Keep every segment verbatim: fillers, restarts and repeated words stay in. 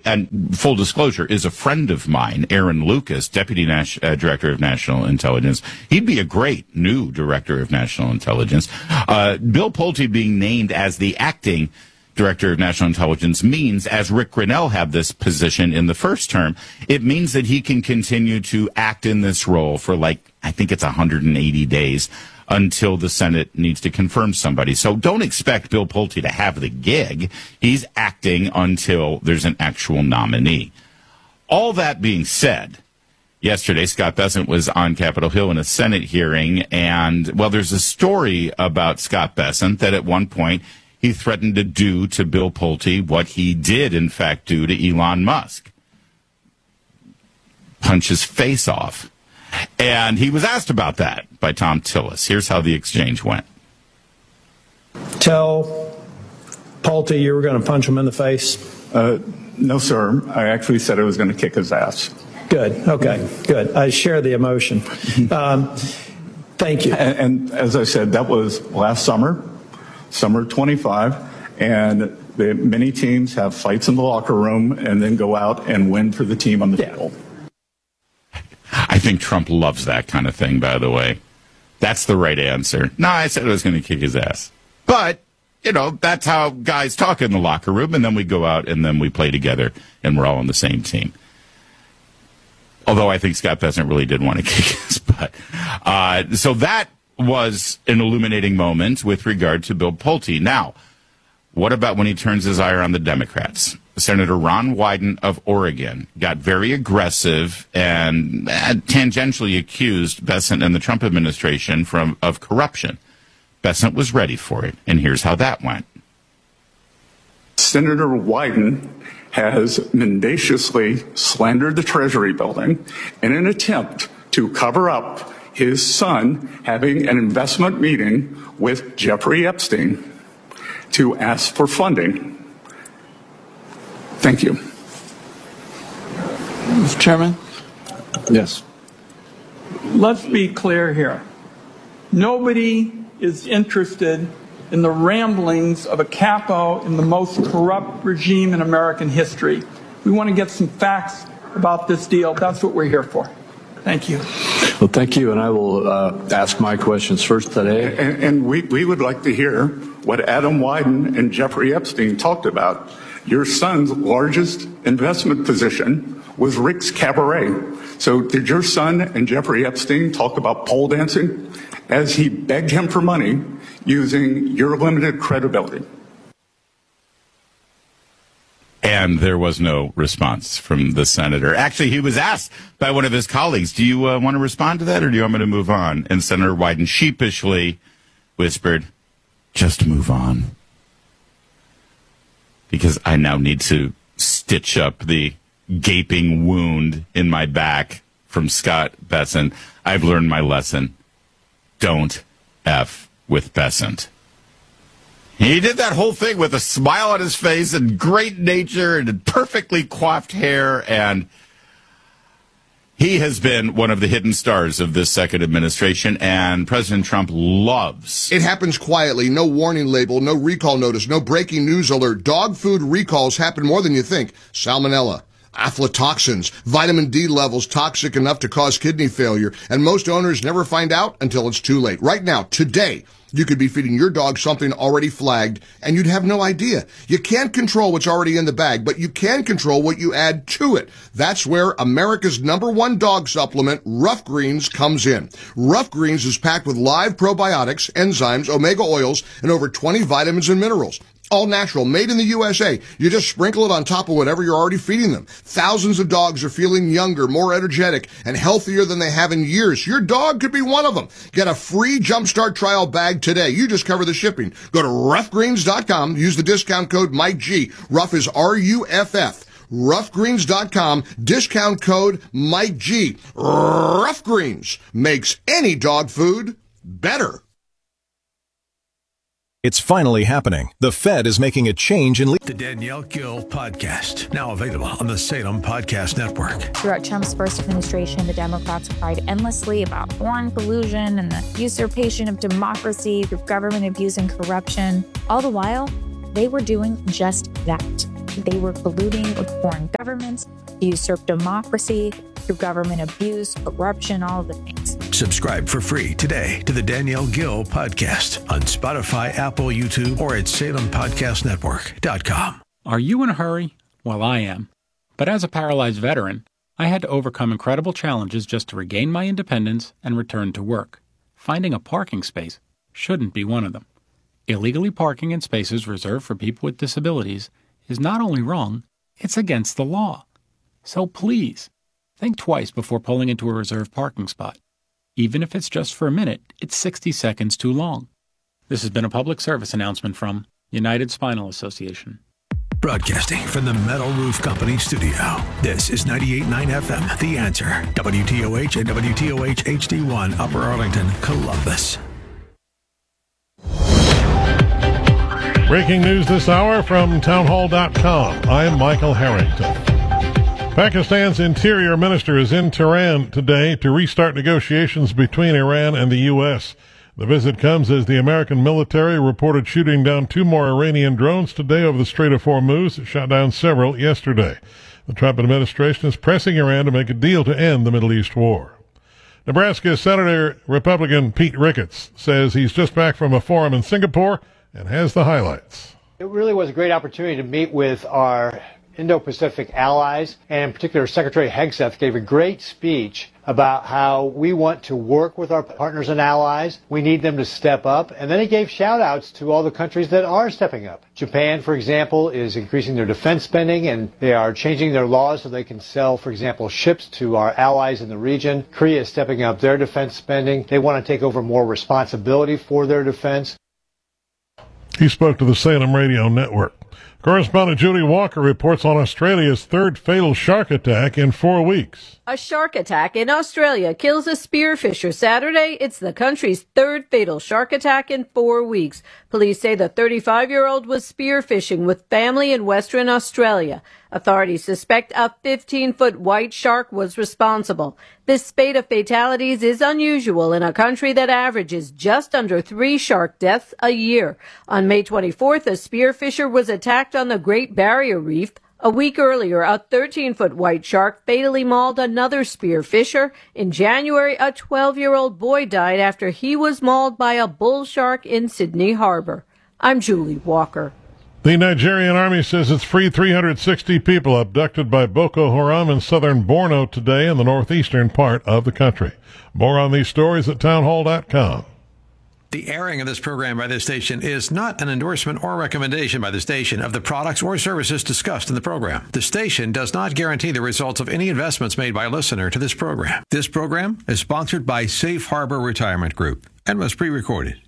and full disclosure, is a friend of mine, Aaron Lucas, Deputy Nas- uh, Director of National Intelligence. He'd be a great new Director of National Intelligence. Uh, Bill Pulte being named as the acting Director of National Intelligence means, as Rick Grinnell had this position in the first term, it means that he can continue to act in this role for, like, I think it's one hundred eighty days until the Senate needs to confirm somebody. So don't expect Bill Pulte to have the gig. He's acting until there's an actual nominee. All that being said, yesterday Scott Bessent was on Capitol Hill in a Senate hearing, and, well, there's a story about Scott Bessent that at one point he threatened to do to Bill Pulte what he did, in fact, do to Elon Musk. Punch his face off. And he was asked about that by Tom Tillis. Here's how the exchange went. Tell Pulte you were going to punch him in the face? Uh, no, sir. I actually said I was going to kick his ass. Good. Okay. Good. I share the emotion. Um, thank you. And, and as I said, that was last summer. Summer twenty-five, and the, many teams have fights in the locker room and then go out and win for the team on the yeah. field. I think Trump loves that kind of thing, by the way. That's the right answer. No, I said I was going to kick his ass. But, you know, that's how guys talk in the locker room, and then we go out and then we play together, and we're all on the same team. Although I think Scott Bessent really did want to kick his butt. Uh, so that was an illuminating moment with regard to Bill Pulte. Now, what about when he turns his eye on the Democrats? Senator Ron Wyden of Oregon got very aggressive and tangentially accused Bessent and the Trump administration from of corruption. Bessent was ready for it, and here's how that went. Senator Wyden has mendaciously slandered the Treasury building in an attempt to cover up his son having an investment meeting with Jeffrey Epstein to ask for funding. Thank you. Mister Chairman? Yes. Let's be clear here. Nobody is interested in the ramblings of a capo in the most corrupt regime in American history. We want to get some facts about this deal. That's what we're here for. Thank you. Well, thank you, and I will uh, ask my questions first today. And, and we, we would like to hear what Adam Wyden and Jeffrey Epstein talked about. Your son's largest investment position was Rick's Cabaret. So did your son and Jeffrey Epstein talk about pole dancing as he begged him for money using your limited credibility? And there was no response from the senator. Actually, he was asked by one of his colleagues, do you uh, want to respond to that, or do you want me to move on? And Senator Wyden sheepishly whispered, just move on. Because I now need to stitch up the gaping wound in my back from Scott Bessent. I've learned my lesson. Don't F with Bessent. He did that whole thing with a smile on his face and great nature and perfectly coiffed hair, and he has been one of the hidden stars of this second administration, and President Trump loves. It happens quietly, no warning label, no recall notice, no breaking news alert. Dog food recalls happen more than you think. Salmonella, aflatoxins, vitamin D levels toxic enough to cause kidney failure, and most owners never find out until it's too late. Right now, today, you could be feeding your dog something already flagged, and you'd have no idea. You can't control what's already in the bag, but you can control what you add to it. That's where America's number one dog supplement, Rough Greens, comes in. Rough Greens is packed with live probiotics, enzymes, omega oils, and over twenty vitamins and minerals. All natural, made in the U S A. You just sprinkle it on top of whatever you're already feeding them. Thousands of dogs are feeling younger, more energetic, and healthier than they have in years. Your dog could be one of them. Get a free Jumpstart trial bag today. You just cover the shipping. Go to rough greens dot com. Use the discount code Mike G. Rough is R U F F. rough greens dot com. Discount code Mike G. Rough Greens makes any dog food better. It's finally happening. The Fed is making a change in... Le- the Danielle Gill Podcast, now available on the Salem Podcast Network. Throughout Trump's first administration, the Democrats cried endlessly about foreign collusion and the usurpation of democracy through government abuse and corruption. All the while, they were doing just that. they were colluding with foreign governments to usurp democracy through government abuse, corruption, all of the things. Subscribe for free today to the Danielle Gill Podcast on Spotify, Apple, YouTube, or at Salem Podcast Network dot com. Are you in a hurry? Well, I am. But as a paralyzed veteran, I had to overcome incredible challenges just to regain my independence and return to work. Finding a parking space shouldn't be one of them. Illegally parking in spaces reserved for people with disabilities is not only wrong, it's against the law. So please, think twice before pulling into a reserved parking spot. Even if it's just for a minute, it's sixty seconds too long. This has been a public service announcement from United Spinal Association. Broadcasting from the Metal Roof Company studio. This is ninety-eight point nine F M, The Answer. W T O H and W T O H H D one, Upper Arlington, Columbus. Breaking news this hour from townhall dot com. I'm Michael Harrington. Pakistan's interior minister is in Tehran today to restart negotiations between Iran and the U S The visit comes as the American military reported shooting down two more Iranian drones today over the Strait of Hormuz. It shot down several yesterday. The Trump administration is pressing Iran to make a deal to end the Middle East war. Nebraska Senator Republican Pete Ricketts says he's just back from a forum in Singapore and has the highlights. It really was a great opportunity to meet with our Indo-Pacific allies, and in particular, Secretary Hegseth gave a great speech about how we want to work with our partners and allies. We need them to step up. And then he gave shout-outs to all the countries that are stepping up. Japan, for example, is increasing their defense spending, and they are changing their laws so they can sell, for example, ships to our allies in the region. Korea is stepping up their defense spending. They want to take over more responsibility for their defense. He spoke to the Salem Radio Network. Correspondent Judy Walker reports on Australia's third fatal shark attack in four weeks. A shark attack in Australia kills a spearfisher Saturday. It's the country's third fatal shark attack in four weeks. Police say the thirty-five-year-old was spearfishing with family in Western Australia. Authorities suspect a fifteen-foot white shark was responsible. This spate of fatalities is unusual in a country that averages just under three shark deaths a year. On May twenty-fourth, a spearfisher was attacked on the Great Barrier Reef. A week earlier, a thirteen-foot white shark fatally mauled another spearfisher. In January, a twelve-year-old boy died after he was mauled by a bull shark in Sydney Harbor. I'm Julie Walker. The Nigerian army says it's freed three hundred sixty people abducted by Boko Haram in southern Borno today in the northeastern part of the country. More on these stories at townhall dot com. The airing of this program by this station is not an endorsement or recommendation by the station of the products or services discussed in the program. The station does not guarantee the results of any investments made by a listener to this program. This program is sponsored by Safe Harbor Retirement Group and was pre-recorded.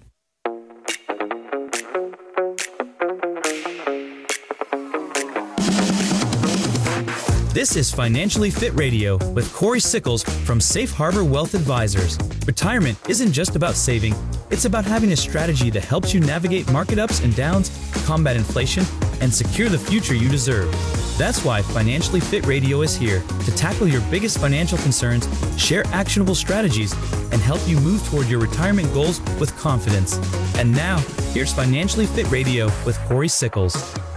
This is Financially Fit Radio with Corey Sickles from Safe Harbor Wealth Advisors. Retirement isn't just about saving. It's about having a strategy that helps you navigate market ups and downs, combat inflation, and secure the future you deserve. That's why Financially Fit Radio is here to tackle your biggest financial concerns, share actionable strategies, and help you move toward your retirement goals with confidence. And now, here's Financially Fit Radio with Corey Sickles.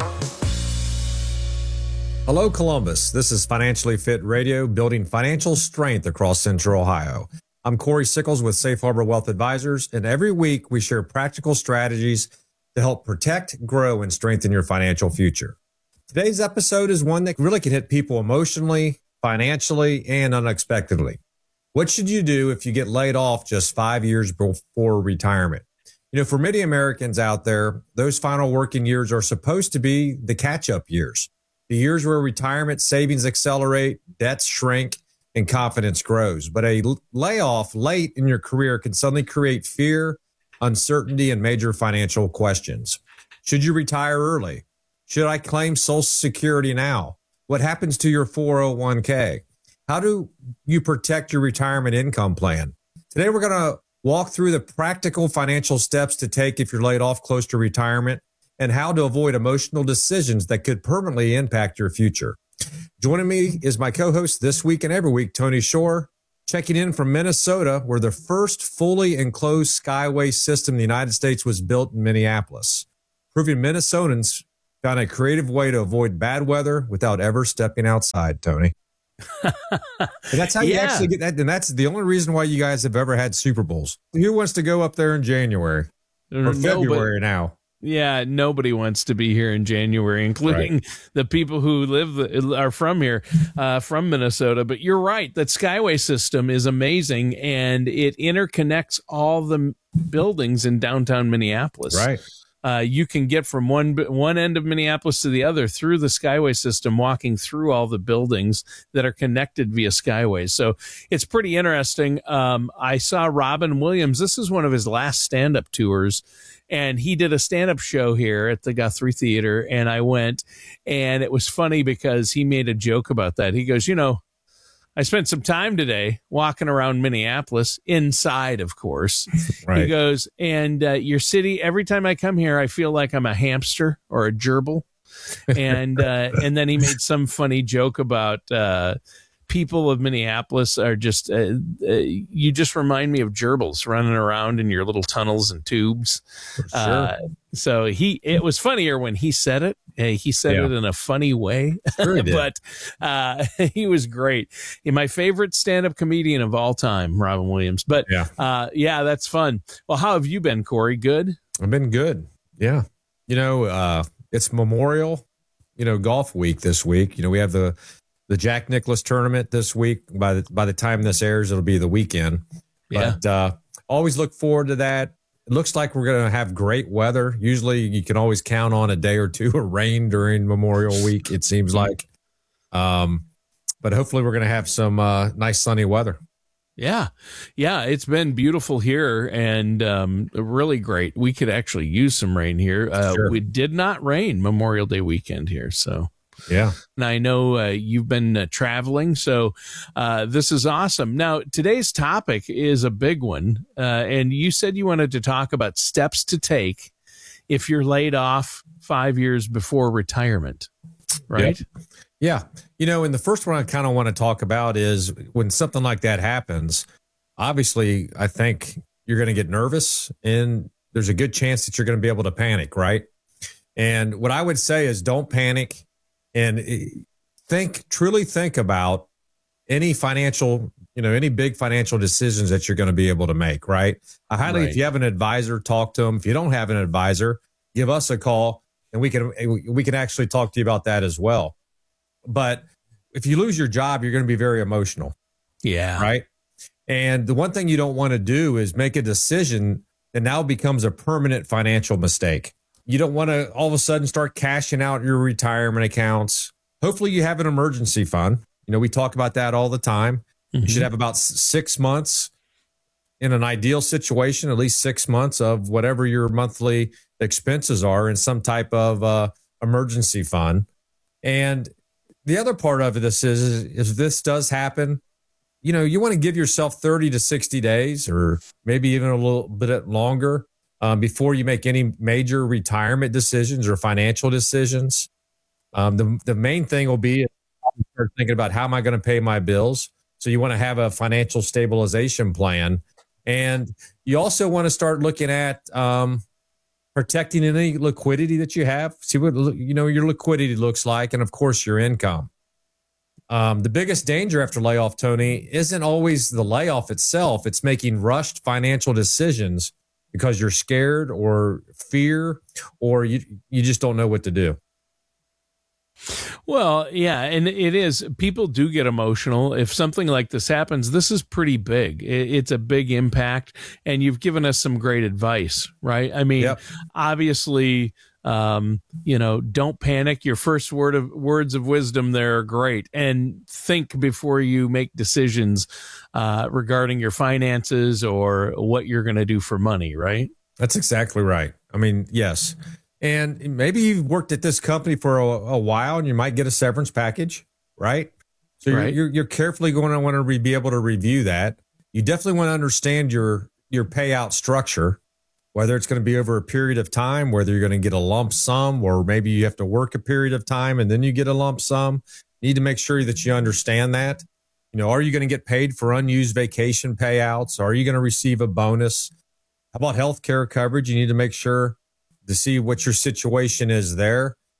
Hello, Columbus. This is Financially Fit Radio, building financial strength across Central Ohio. I'm Corey Sickles with Safe Harbor Wealth Advisors, and every week we share practical strategies to help protect, grow, and strengthen your financial future. Today's episode is one that really can hit people emotionally, financially, and unexpectedly. What should you do if you get laid off just five years before retirement? You know, for many Americans out there, those final working years are supposed to be the catch-up years. The years where retirement savings accelerate, debts shrink, and confidence grows. But a layoff late in your career can suddenly create fear, uncertainty, and major financial questions. Should you retire early? Should I claim Social Security now? What happens to your four oh one k? How do you protect your retirement income plan? Today, we're going to walk through the practical financial steps to take if you're laid off close to retirement, and how to avoid emotional decisions that could permanently impact your future. Joining me is my co-host this week and every week, Tony Shore, checking in from Minnesota, where the first fully enclosed skyway system in the United States was built in Minneapolis, proving Minnesotans found a creative way to avoid bad weather without ever stepping outside, Tony. And that's how you Yeah. actually get that. And that's the only reason why you guys have ever had Super Bowls. Who wants to go up there in January or Nobody- February now? Yeah, nobody wants to be here in January, including Right. the people who live are from here, uh, from Minnesota. But you're right, that Skyway system is amazing, and it interconnects all the buildings in downtown Minneapolis. Right. Uh, you can get from one one end of Minneapolis to the other through the Skyway system, walking through all the buildings that are connected via Skyway. So it's pretty interesting. Um, I saw Robin Williams. This is one of his last stand-up tours, and he did a stand-up show here at the Guthrie Theater, and I went, and it was funny because he made a joke about that. He goes, you know, I spent some time today walking around Minneapolis, inside, of course. Right. He goes, and uh, your city, every time I come here, I feel like I'm a hamster or a gerbil. And uh, and then he made some funny joke about uh, people of Minneapolis are just, uh, uh, you just remind me of gerbils running around in your little tunnels and tubes. Sure. Uh, so he, it was funnier when he said it. Uh, he said Yeah. it in a funny way, Sure he did. but uh, he was great. My favorite stand-up comedian of all time, Robin Williams. But Yeah. uh, yeah, that's fun. Well, how have you been, Corey? Good? I've been good. Yeah. You know, uh, it's Memorial, you know, golf week this week. You know, we have the, the Jack Nicklaus tournament this week. By the, by the time this airs, it'll be the weekend. Yeah. But uh, always look forward to that. It looks like we're going to have great weather. Usually you can always count on a day or two of rain during Memorial Week, it seems like. Um, but hopefully we're going to have some uh, nice sunny weather. Yeah. Yeah. It's been beautiful here and um, really great. We could actually use some rain here. Uh, Sure. We did not rain Memorial Day weekend here. So, Yeah. and I know uh, you've been uh, traveling. So uh, this is awesome. Now, today's topic is a big one. Uh, and you said you wanted to talk about steps to take if you're laid off five years before retirement, right? Yep. Yeah. You know, and the first one I kind of want to talk about is when something like that happens, obviously, I think you're going to get nervous and there's a good chance that you're going to be able to panic, right? And what I would say is don't panic and think, truly think about any financial, you know, any big financial decisions that you're going to be able to make, right? I highly, Right. if you have an advisor, talk to them. If you don't have an advisor, give us a call and we can, we can actually talk to you about that as well. But if you lose your job, you're going to be very emotional. Yeah. Right. And the one thing you don't want to do is make a decision that now becomes a permanent financial mistake. You don't want to all of a sudden start cashing out your retirement accounts. Hopefully you have an emergency fund. You know, we talk about that all the time. You should have about s- six months in an ideal situation, at least six months of whatever your monthly expenses are in some type of uh, emergency fund. And the other part of this is, is if this does happen, you know, you want to give yourself thirty to sixty days or maybe even a little bit longer um, before you make any major retirement decisions or financial decisions. Um, the, the main thing will be start thinking about how am I going to pay my bills? So you want to have a financial stabilization plan. And you also want to start looking at um, protecting any liquidity that you have. See what, you know, your liquidity looks like. And of course, your income. Um, the biggest danger after layoff, Tony, isn't always the layoff itself. It's making rushed financial decisions because you're scared or fear, or you, you just don't know what to do. Well, yeah, and it is. People do get emotional. If something like this happens, this is pretty big. It, it's a big impact, and you've given us some great advice, right? I mean, Yep. obviously, um, you know, don't panic. Your first word of words of wisdom there are great, and think before you make decisions uh, regarding your finances or what you're going to do for money, right? That's exactly right. I mean, yes. And maybe you've worked at this company for a, a while and you might get a severance package, right? So you're, Right. you're, you're carefully going to want to re- be able to review that. You definitely want to understand your, your payout structure, whether it's going to be over a period of time, whether you're going to get a lump sum, or maybe you have to work a period of time and then you get a lump sum. You need to make sure that you understand that. You know, are you going to get paid for unused vacation payouts? Are you going to receive a bonus? How about health care coverage? You need to make sure to see what your situation is there.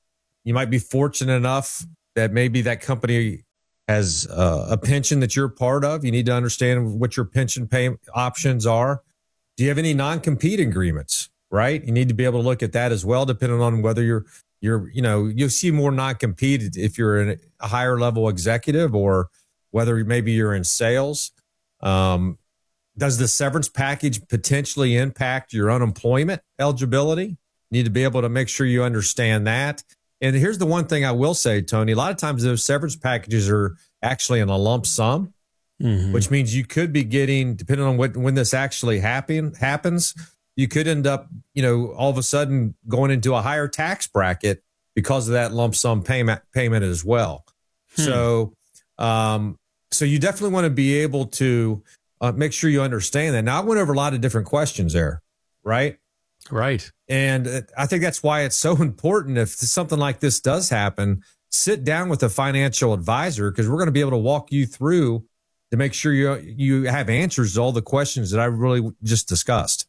You might be fortunate enough that maybe that company has uh, a pension that you're part of. You need to understand what your pension pay options are. Do you have any non-compete agreements, right? You need to be able to look at that as well, depending on whether you're, you're, you know, you'll see more non-compete if you're in a higher level executive or whether maybe you're in sales. Um, does the severance package potentially impact your unemployment eligibility? You need to be able to make sure you understand that. And here's the one thing I will say, Tony, a lot of times those severance packages are actually in a lump sum, mm-hmm. which means you could be getting, depending on what, when this actually happen, happens, you could end up, you know, all of a sudden going into a higher tax bracket because of that lump sum payment payment as well. Hmm. So, um, so you definitely want to be able to uh, make sure you understand that. Now, I went over a lot of different questions there, right? Right. And I think that's why it's so important if something like this does happen, sit down with a financial advisor, because we're going to be able to walk you through to make sure you you have answers to all the questions that I really just discussed.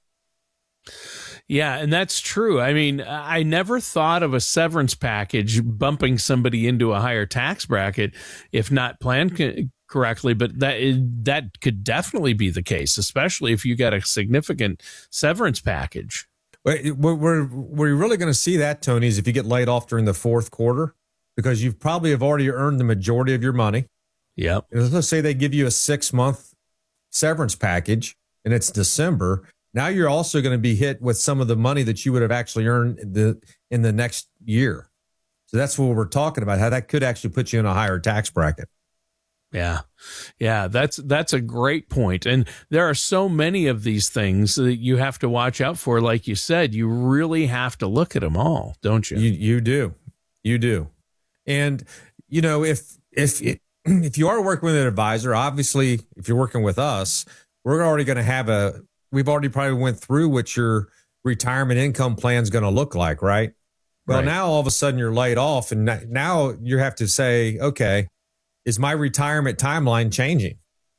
Yeah, and that's true. I mean, I never thought of a severance package bumping somebody into a higher tax bracket if not planned co- correctly, but that that could definitely be the case, especially if you got a significant severance package. Where we're, we're really going to see that, Tony, is if you get laid off during the fourth quarter, because you've probably have already earned the majority of your money. Yep. Let's say they give you a six-month severance package, and it's December. Now you're also going to be hit with some of the money that you would have actually earned the, in the next year. So that's what we're talking about, how that could actually put you in a higher tax bracket. Yeah. Yeah, that's that's a great point. And there are so many of these things that you have to watch out for. Like you said, you really have to look at them all, don't you? You, you do. You do. And, you know, if if if you are working with an advisor, obviously, if you're working with us, we're already going to have a, we've already probably went through what your retirement income plan is going to look like, right? Well, Right. now all of a sudden you're laid off, and now you have to say, okay, is my retirement timeline changing?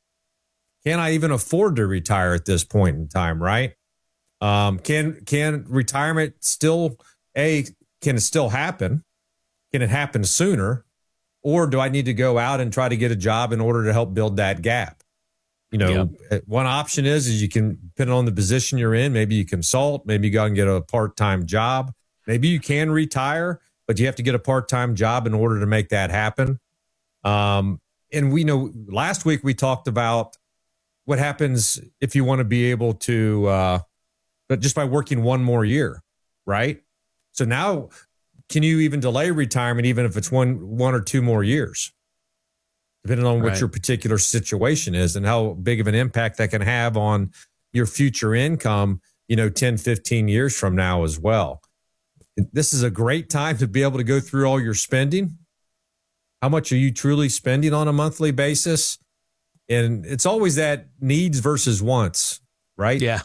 Can I even afford to retire at this point in time, right? Um, can can retirement still, A, can it still happen? Can it happen sooner? Or do I need to go out and try to get a job in order to help build that gap? You know, Yep. one option is, is you can, depending on the position you're in, maybe you consult, maybe you go and get a part-time job. Maybe you can retire, but you have to get a part-time job in order to make that happen. Um, and we know last week we talked about what happens if you want to be able to, uh, but just by working one more year, right? So now, can you even delay retirement even if it's one, one or two more years, depending on what Right. your particular situation is and how big of an impact that can have on your future income, you know, ten, fifteen years from now as well. This is a great time to be able to go through all your spending. How much are you truly spending on a monthly basis? And it's always that needs versus wants, right? Yeah.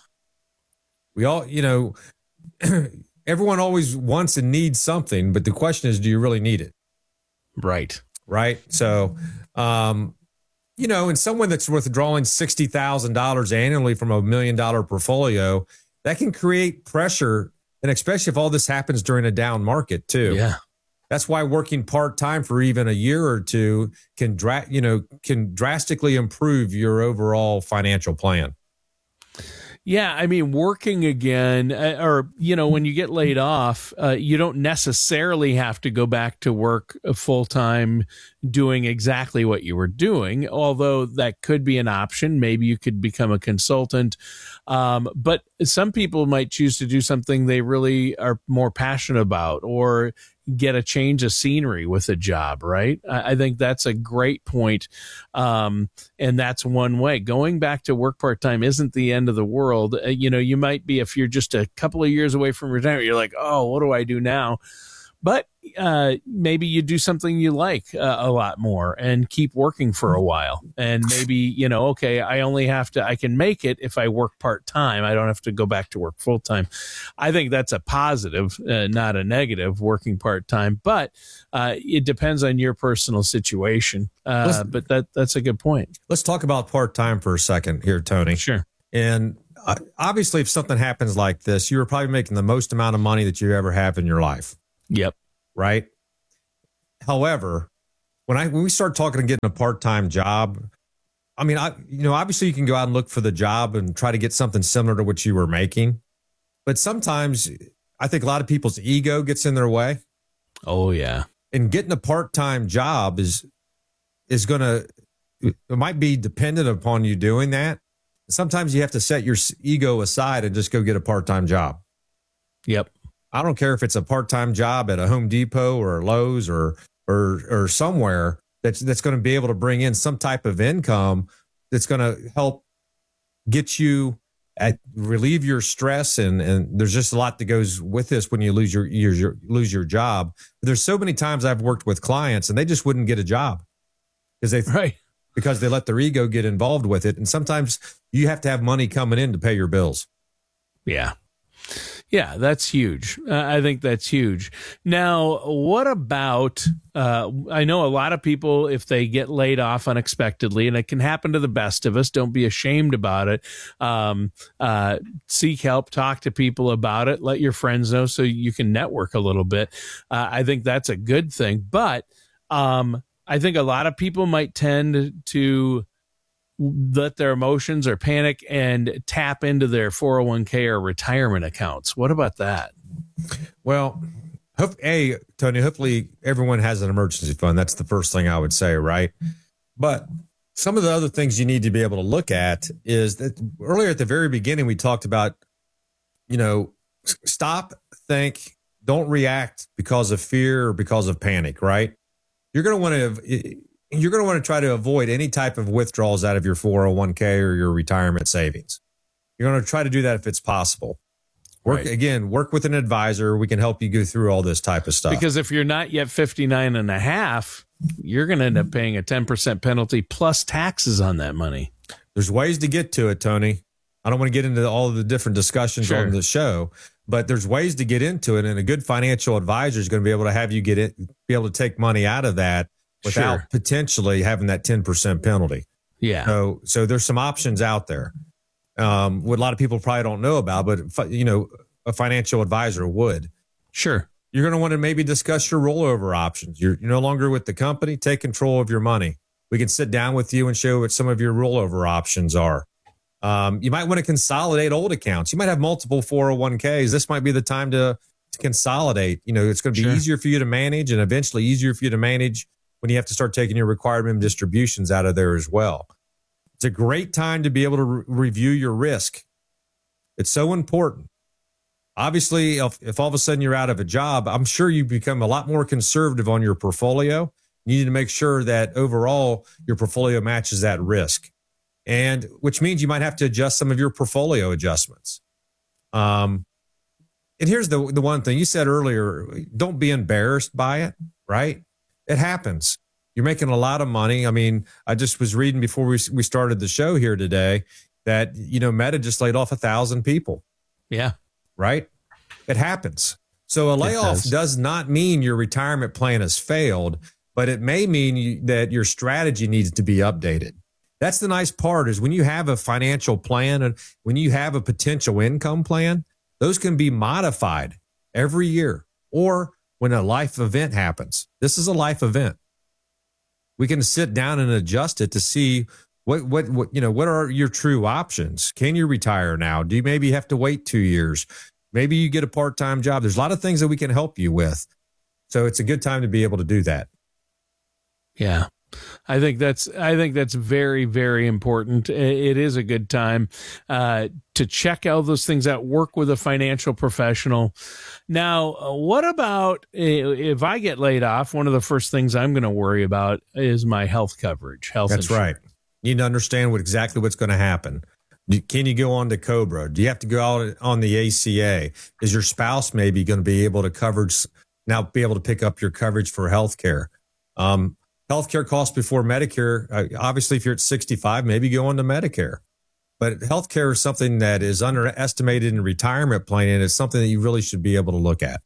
We all, you know, everyone always wants and needs something, but the question is, do you really need it? Right. Right. So, um, you know, and someone that's withdrawing sixty thousand dollars annually from a million dollar portfolio, that can create pressure. And especially if all this happens during a down market too. Yeah. That's why working part-time for even a year or two can dra- you know, can drastically improve your overall financial plan. Yeah, I mean, working again, uh, or, you know, when you get laid off, uh, you don't necessarily have to go back to work full time doing exactly what you were doing, although that could be an option. Maybe you could become a consultant. Um, but some people might choose to do something they really are more passionate about, or get a change of scenery with a job, right? I, I think that's a great point. Um, and that's one way. Going back to work part-time isn't the end of the world. Uh, you know, you might be, if you're just a couple of years away from retirement, you're like, oh, what do I do now? But uh, maybe you do something you like uh, a lot more and keep working for a while. And maybe, you know, okay, I only have to, I can make it if I work part time. I don't have to go back to work full time. I think that's a positive, uh, not a negative, working part time. But uh, it depends on your personal situation. Uh, but that that's a good point. Let's talk about part time for a second here, Tony. Sure. And uh, obviously, if something happens like this, you were probably making the most amount of money that you ever have in your life. Yep. Right. however, when I when we start talking and getting a part-time job, I mean, I you know, obviously you can go out and look for the job and try to get something similar to what you were making. But sometimes I think a lot of people's ego gets in their way. Oh, yeah. And getting a part-time job is is going to, it might be dependent upon you doing that. Sometimes you have to set your ego aside and just go get a part-time job. Yep. I don't care if it's a part-time job at a Home Depot or a Lowe's or or or somewhere that's that's going to be able to bring in some type of income that's going to help get you at relieve your stress, and and there's just a lot that goes with this when you lose your, your, your lose your job. But there's so many times I've worked with clients and they just wouldn't get a job because they right because they let their ego get involved with it, and sometimes you have to have money coming in to pay your bills. Yeah. Yeah, that's huge. Uh, I think that's huge. Now, what about, uh, I know a lot of people, if they get laid off unexpectedly, and it can happen to the best of us, don't be ashamed about it. Um, uh, seek help, talk to people about it, let your friends know so you can network a little bit. Uh, I think that's a good thing. But um, I think a lot of people might tend to let their emotions or panic and tap into their four oh one k or retirement accounts. What about that? Well, hope, A, Tony, hopefully everyone has an emergency fund. That's the first thing I would say, right? But some of the other things you need to be able to look at is that earlier at the very beginning, we talked about, you know, stop, think, don't react because of fear or because of panic, right? You're going to want to... You're going to want to try to avoid any type of withdrawals out of your four oh one k or your retirement savings. You're going to try to do that if it's possible. Work right. Again, work with an advisor. We can help you go through all this type of stuff. Because if you're not yet fifty-nine and a half, you're going to end up paying a ten percent penalty plus taxes on that money. There's ways to get to it, Tony. I don't want to get into all of the different discussions sure. on the show, but there's ways to get into it. And a good financial advisor is going to be able to have you get it, be able to take money out of that without sure. potentially having that ten percent penalty. Yeah. So, so there's some options out there. Um, what a lot of people probably don't know about, but you know, a financial advisor would. Sure. You're going to want to maybe discuss your rollover options. You're, you're no longer with the company. Take control of your money. We can sit down with you and show what some of your rollover options are. Um, you might want to consolidate old accounts. You might have multiple four oh one k's. This might be the time to, to consolidate. You know, it's going to be sure. easier for you to manage, and eventually easier for you to manage when you have to start taking your required minimum distributions out of there as well. It's a great time to be able to re- review your risk. It's so important. Obviously, if, if all of a sudden you're out of a job, I'm sure you become a lot more conservative on your portfolio. You need to make sure that overall your portfolio matches that risk, and which means you might have to adjust some of your portfolio adjustments. Um, and here's the the one thing you said earlier: don't be embarrassed by it, right? It happens. You're making a lot of money. I mean, I just was reading before we we started the show here today that, you know, Meta just laid off a thousand people. Yeah. Right? It happens. So a layoff does. does not mean your retirement plan has failed, but it may mean you, that your strategy needs to be updated. That's the nice part, is when you have a financial plan and when you have a potential income plan, those can be modified every year or when a life event happens. This is a life event. We can sit down and adjust it to see what, what, what, you know, what are your true options? Can you retire now? Do you maybe have to wait two years? Maybe you get a part-time job. There's a lot of things that we can help you with. So it's a good time to be able to do that. Yeah. I think that's I think that's very, very important. It is a good time uh, to check all those things out, work with a financial professional. Now, uh, what about if I get laid off? One of the first things I'm going to worry about is my health coverage, health That's insurance. right. You need to understand what exactly what's going to happen. Can you go on to COBRA? Do you have to go out on the A C A? Is your spouse maybe going to be able to coverage now be able to pick up your coverage for health care? Um, Healthcare costs before Medicare. Uh, obviously, if you're at sixty-five, maybe go on to Medicare. But healthcare is something that is underestimated in retirement planning. It's something that you really should be able to look at.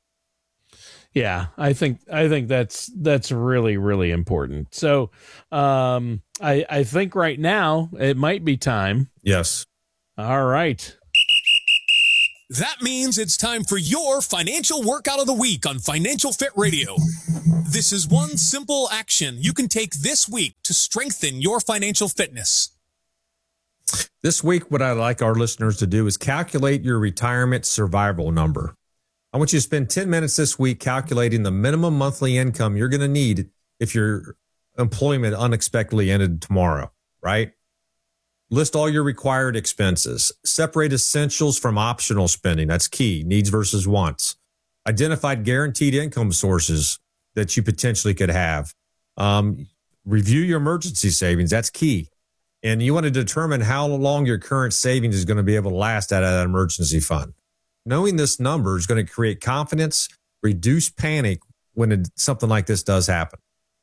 Yeah, I think I think that's that's really, really important. So um, I, I think right now it might be time. Yes. All right. That means it's time for your financial workout of the week on Financial Fit Radio. This is one simple action you can take this week to strengthen your financial fitness. This week, what I'd like our listeners to do is calculate your retirement survival number. I want you to spend ten minutes this week calculating the minimum monthly income you're going to need if your employment unexpectedly ended tomorrow, right? List all your required expenses. Separate essentials from optional spending. That's key. Needs versus wants. Identified guaranteed income sources that you potentially could have. Um, review your emergency savings. That's key. And you want to determine how long your current savings is going to be able to last out of that emergency fund. Knowing this number is going to create confidence, reduce panic when it, something like this does happen.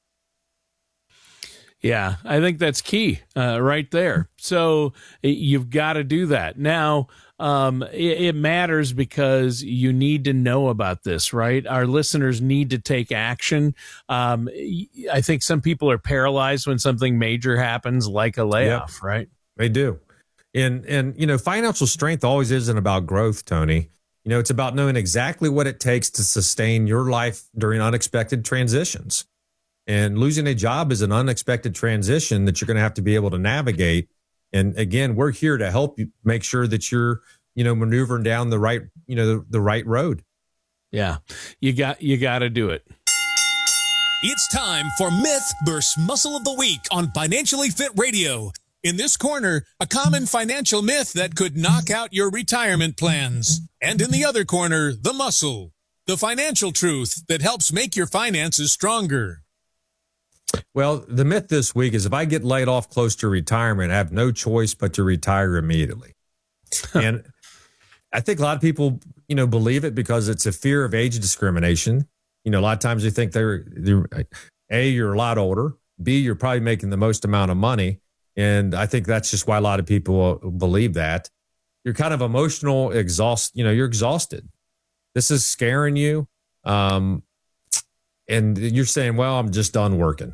Yeah, I think that's key uh, right there. So you've got to do that. Now, um, it, it matters because you need to know about this, right? Our listeners need to take action. Um, I think some people are paralyzed when something major happens, like a layoff, yep. Right? They do. And, and, you know, financial strength always isn't about growth, Tony. You know, it's about knowing exactly what it takes to sustain your life during unexpected transitions. And losing a job is an unexpected transition that you're going to have to be able to navigate. And again, we're here to help you make sure that you're, you know, maneuvering down the right, you know, the, the right road. Yeah, you got, you got to do it. It's time for Myth versus Muscle of the Week on Financially Fit Radio. In this corner, a common financial myth that could knock out your retirement plans. And in the other corner, the muscle, the financial truth that helps make your finances stronger. Well, the myth this week is if I get laid off close to retirement, I have no choice but to retire immediately. And I think a lot of people, you know, believe it because it's a fear of age discrimination. You know, a lot of times they think they're, they're A, you're a lot older. B, you're probably making the most amount of money. And I think that's just why a lot of people believe that. You're kind of emotional, exhaust, you know, you're exhausted. This is scaring you. Um, and you're saying, well, I'm just done working.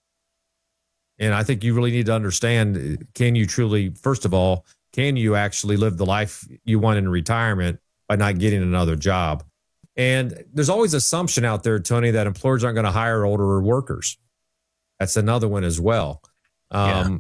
And I think you really need to understand, can you truly, first of all, can you actually live the life you want in retirement by not getting another job? And there's always assumption out there, Tony, that employers aren't going to hire older workers. That's another one as well. Um, yeah.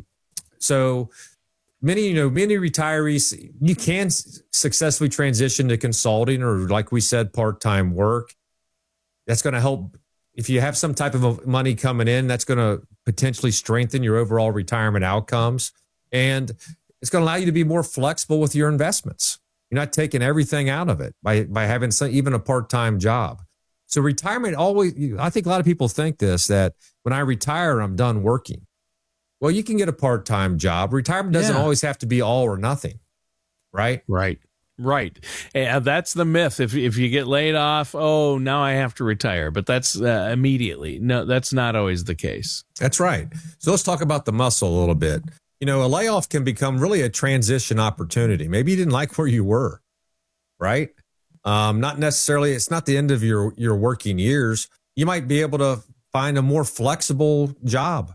So many, you know, many retirees, you can successfully transition to consulting or, like we said, part-time work. That's going to help. If you have some type of money coming in, that's going to potentially strengthen your overall retirement outcomes. And it's going to allow you to be more flexible with your investments. You're not taking everything out of it by, by having some, even a part-time job. So retirement always, I think a lot of people think this, that when I retire, I'm done working. Well, you can get a part-time job. Retirement doesn't yeah. always have to be all or nothing, right? Right. Right. And that's the myth. If if you get laid off, oh, now I have to retire. But that's uh, immediately. No, that's not always the case. That's right. So let's talk about the muscle a little bit. You know, a layoff can become really a transition opportunity. Maybe you didn't like where you were, right? Um, not necessarily. It's not the end of your, your working years. You might be able to find a more flexible job.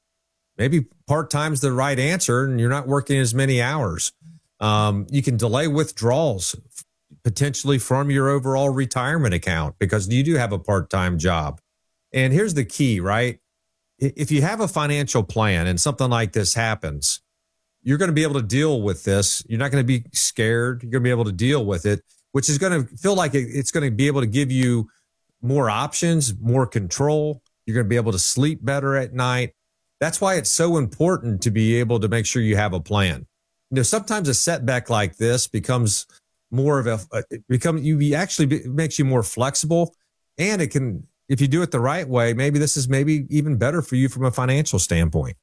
Maybe part-time's the right answer and you're not working as many hours. Um, you can delay withdrawals potentially from your overall retirement account because you do have a part-time job. And here's the key, right? If you have a financial plan and something like this happens, you're going to be able to deal with this. You're not going to be scared. You're going to be able to deal with it, which is going to feel like it's going to be able to give you more options, more control. You're going to be able to sleep better at night. That's why it's so important to be able to make sure you have a plan. You know, sometimes a setback like this becomes more of a, it become, you actually be, it makes you more flexible, and it can, if you do it the right way, maybe this is maybe even better for you from a financial standpoint.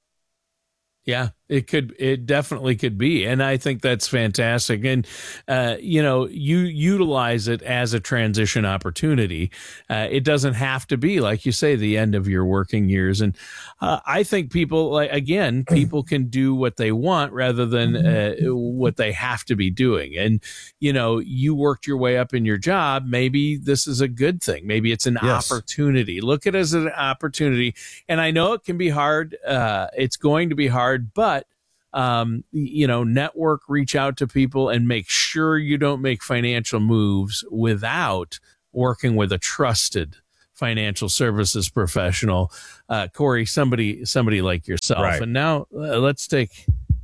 Yeah, it could, it definitely could be. And I think that's fantastic. And, uh, you know, you utilize it as a transition opportunity. Uh, it doesn't have to be, like you say, the end of your working years. And uh, I think people, like, again, people can do what they want rather than uh, what they have to be doing. And, you know, you worked your way up in your job. Maybe this is a good thing. Maybe it's an yes. opportunity. Look at it as an opportunity. And I know it can be hard. Uh, it's going to be hard, but Um, you know, network, reach out to people, and make sure you don't make financial moves without working with a trusted financial services professional. Uh, Corey, somebody, somebody like yourself. Right. And now uh, let's take.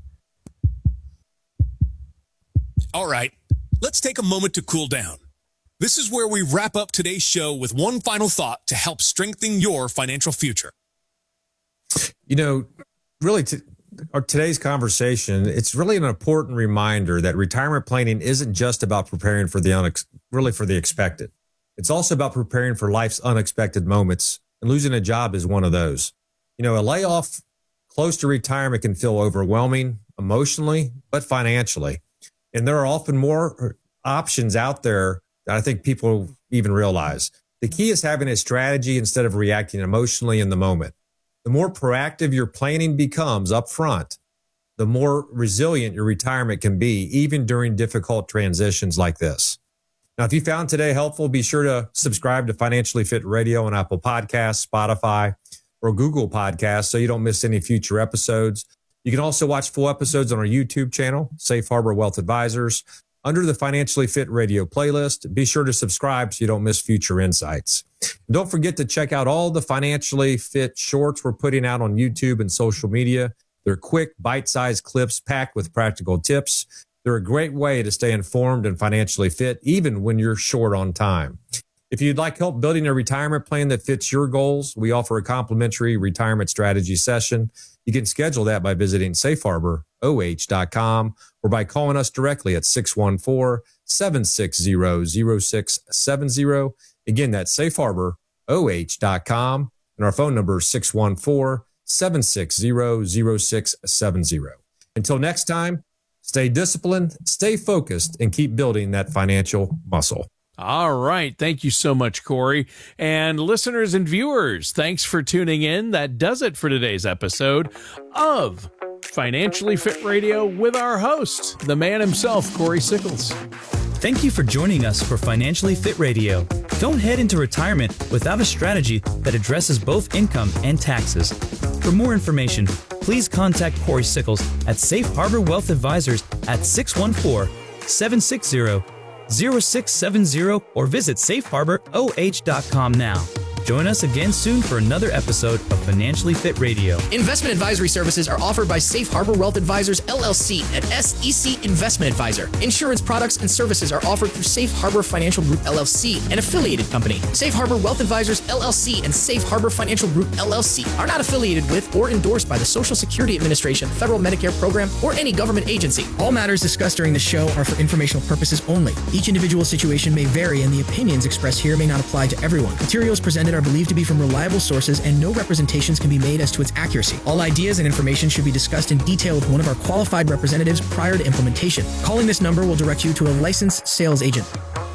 All right, let's take a moment to cool down. This is where we wrap up today's show with one final thought to help strengthen your financial future. You know, really, to, our, today's conversation, it's really an important reminder that retirement planning isn't just about preparing for the unex- really for the expected. It's also about preparing for life's unexpected moments, and losing a job is one of those. You know, a layoff close to retirement can feel overwhelming emotionally, but financially. And there are often more options out there that I think people even realize. The key is having a strategy instead of reacting emotionally in the moment. The more proactive your planning becomes up front, the more resilient your retirement can be, even during difficult transitions like this. Now, if you found today helpful, be sure to subscribe to Financially Fit Radio on Apple Podcasts, Spotify, or Google Podcasts so you don't miss any future episodes. You can also watch full episodes on our YouTube channel, Safe Harbor Wealth Advisors, under the Financially Fit Radio playlist. Be sure to subscribe so you don't miss future insights. And don't forget to check out all the Financially Fit shorts we're putting out on YouTube and social media. They're quick, bite-sized clips packed with practical tips. They're a great way to stay informed and financially fit, even when you're short on time. If you'd like help building a retirement plan that fits your goals, we offer a complimentary retirement strategy session. You can schedule that by visiting safe harbor o h dot com or by calling us directly at six one four, seven six zero, zero six seven zero. Again, that's safe harbor o h dot com, and our phone number is six one four, seven six zero, zero six seven zero. Until next time, stay disciplined, stay focused, and keep building that financial muscle. All right. Thank you so much, Corey. And listeners and viewers, thanks for tuning in. That does it for today's episode of Financially Fit Radio with our host, the man himself, Corey Sickles. Thank you for joining us for Financially Fit Radio. Don't head into retirement without a strategy that addresses both income and taxes. For more information, please contact Corey Sickles at Safe Harbor Wealth Advisors at six one four, seven six zero, zero six seven zero or visit safe harbor o h dot com now. Join us again soon for another episode of Financially Fit Radio. Investment advisory services are offered by Safe Harbor Wealth Advisors, L L C, an S E C investment advisor. Insurance products and services are offered through Safe Harbor Financial Group, L L C, an affiliated company. Safe Harbor Wealth Advisors, L L C, and Safe Harbor Financial Group, L L C, are not affiliated with or endorsed by the Social Security Administration, Federal Medicare Program, or any government agency. All matters discussed during the show are for informational purposes only. Each individual situation may vary, and the opinions expressed here may not apply to everyone. Materials presented are believed to be from reliable sources, and no representations can be made as to its accuracy. All ideas and information should be discussed in detail with one of our qualified representatives prior to implementation. Calling this number will direct you to a licensed sales agent.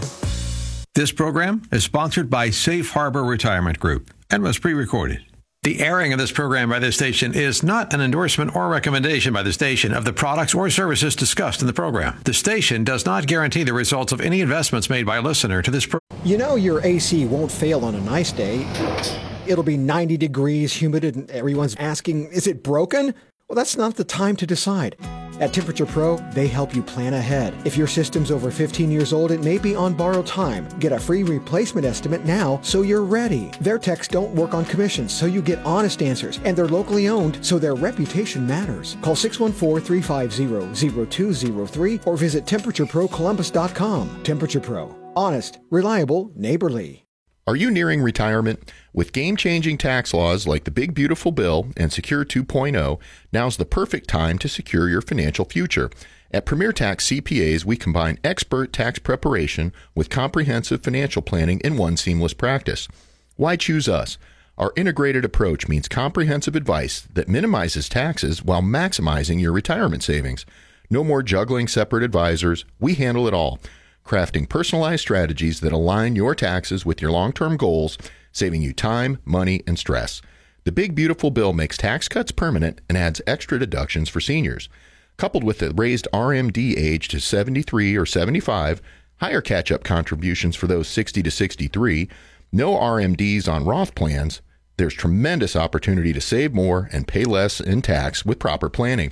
This program is sponsored by Safe Harbor Retirement Group and was pre-recorded. The airing of this program by this station is not an endorsement or recommendation by the station of the products or services discussed in the program. The station does not guarantee the results of any investments made by a listener to this program. You know your A C won't fail on a nice day. It'll be ninety degrees, humid, and everyone's asking, is it broken? Well, that's not the time to decide. At Temperature Pro, they help you plan ahead. If your system's over fifteen years old, it may be on borrowed time. Get a free replacement estimate now so you're ready. Their techs don't work on commissions, so you get honest answers. And they're locally owned, so their reputation matters. Call six one four, three five zero, zero two zero three or visit temperature pro columbus dot com. Temperature Pro. Honest, reliable, neighborly. Are you nearing retirement? With game-changing tax laws like the Big Beautiful Bill and Secure two point oh, now's the perfect time to secure your financial future. At Premier Tax C P As, we combine expert tax preparation with comprehensive financial planning in one seamless practice. Why choose us? Our integrated approach means comprehensive advice that minimizes taxes while maximizing your retirement savings. No more juggling separate advisors. We handle it all, crafting personalized strategies that align your taxes with your long-term goals, saving you time, money, and stress. The Big Beautiful Bill makes tax cuts permanent and adds extra deductions for seniors. Coupled with the raised R M D age to seventy-three or seventy-five, higher catch-up contributions for those sixty to sixty-three, no R M Ds on Roth plans, there's tremendous opportunity to save more and pay less in tax with proper planning.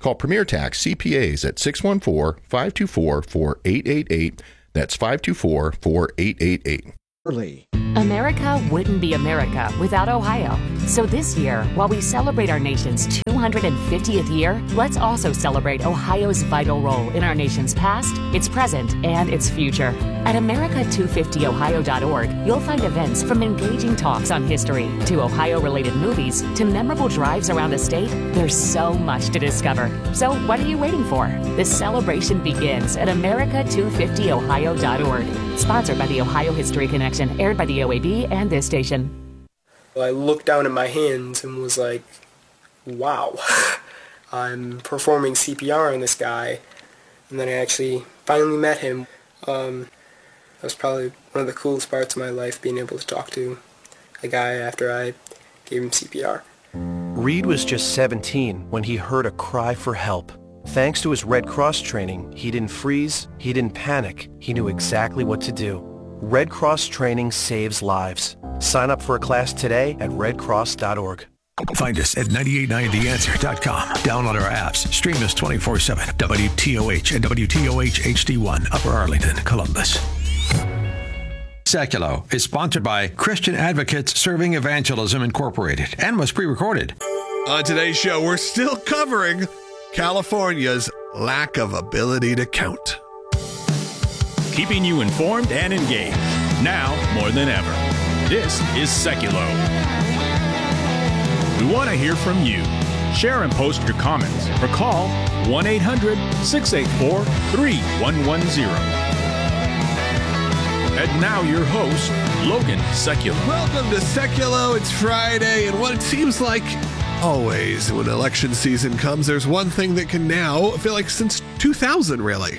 Call Premier Tax C P As at six one four, five two four, four eight eight eight. That's five two four, four eight eight eight. America wouldn't be America without Ohio. So this year, while we celebrate our nation's two hundred fiftieth year, let's also celebrate Ohio's vital role in our nation's past, its present, and its future. At America two fifty ohio dot org, you'll find events from engaging talks on history to Ohio-related movies to memorable drives around the state. There's so much to discover. So what are you waiting for? The celebration begins at America two fifty ohio dot org. Sponsored by the Ohio History Connection, aired by the O A B and this station. I looked down at my hands and was like, wow, I'm performing C P R on this guy. And then I actually finally met him. Um, that was probably one of the coolest parts of my life, being able to talk to a guy after I gave him C P R. Reed was just seventeen when he heard a cry for help. Thanks to his Red Cross training, he didn't freeze, he didn't panic, he knew exactly what to do. Red Cross training saves lives. Sign up for a class today at red cross dot org. Find us at nine eight nine the answer dot com. Download our apps. Stream us twenty-four seven. W T O H and W T O H H D one, Upper Arlington, Columbus. Seculo is sponsored by Christian Advocates Serving Evangelism Incorporated and was pre-recorded. On today's show, we're still covering California's lack of ability to count. Keeping you informed and engaged, now more than ever. This is Seculo. We want to hear from you. Share and post your comments or call one eight hundred, six eight four, three one one zero. And now your host, Logan Seculo. Welcome to Seculo. It's Friday, and what it seems like always when election season comes, there's one thing that can now, I feel like since two thousand really,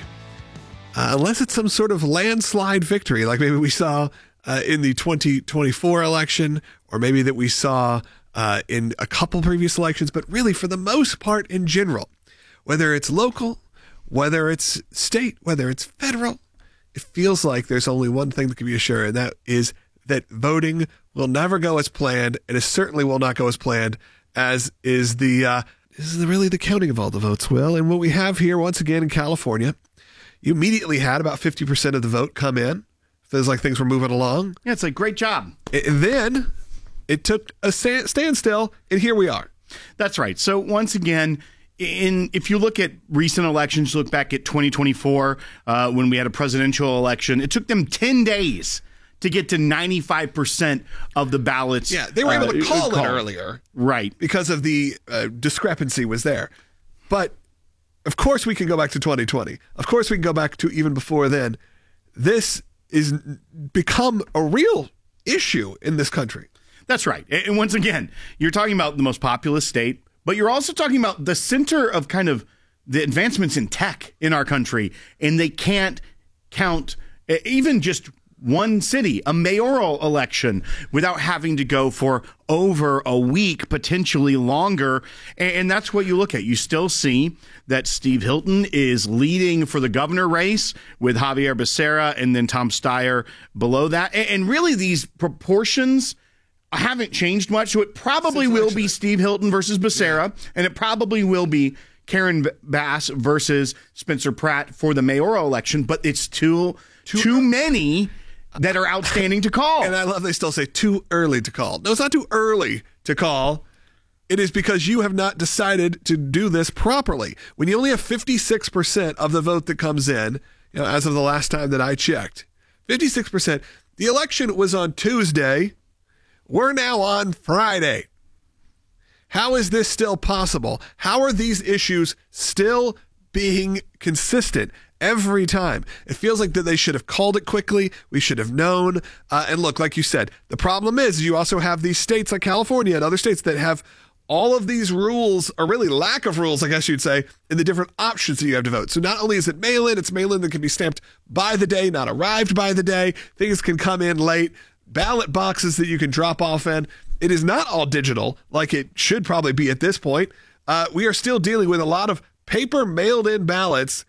uh, unless it's some sort of landslide victory, like maybe we saw uh, in the twenty twenty-four election, or maybe that we saw uh, in a couple previous elections, but really for the most part in general, whether it's local, whether it's state, whether it's federal, it feels like there's only one thing that can be assured, and that is that voting will never go as planned, and it certainly will not go as planned as is the uh, is the, really the counting of all the votes, Will. And what we have here, once again, in California, you immediately had about fifty percent of the vote come in. Feels like things were moving along. Yeah, it's like, great job. And then it took a stand, standstill, and here we are. That's right. So once again, in if you look at recent elections, look back at twenty twenty-four, uh, when we had a presidential election, it took them ten days to get to ninety-five percent of the ballots. Yeah, they were able to uh, call called. it earlier. Right. Because of the uh, discrepancy was there. But, of course, we can go back to twenty twenty. Of course, we can go back to even before then. This is become a real issue in this country. That's right. And once again, you're talking about the most populous state, but you're also talking about the center of kind of the advancements in tech in our country. And they can't count even just one city, a mayoral election, without having to go for over a week, potentially longer. And that's what you look at. You still see that Steve Hilton is leading for the governor race with Javier Becerra and then Tom Steyer below that. And really these proportions haven't changed much. So it probably will be Steve Hilton versus Becerra, yeah. And it probably will be Karen Bass versus Spencer Pratt for the mayoral election. But it's too, too, too many that are outstanding to call. And I love they still say too early to call. No, it's not too early to call. It is because you have not decided to do this properly. When you only have fifty-six percent of the vote that comes in, you know, as of the last time that I checked, fifty-six percent. The election was on Tuesday. We're now on Friday. How is this still possible? How are these issues still being consistent every time? It feels like that they should have called it quickly. We should have known. Uh, and look, like you said, the problem is you also have these states like California and other states that have all of these rules, or really lack of rules, I guess you'd say, in the different options that you have to vote. So not only is it mail-in, it's mail-in that can be stamped by the day, not arrived by the day. Things can come in late. Ballot boxes that you can drop off in. It is not all digital like it should probably be at this point. Uh, we are still dealing with a lot of paper mailed in ballots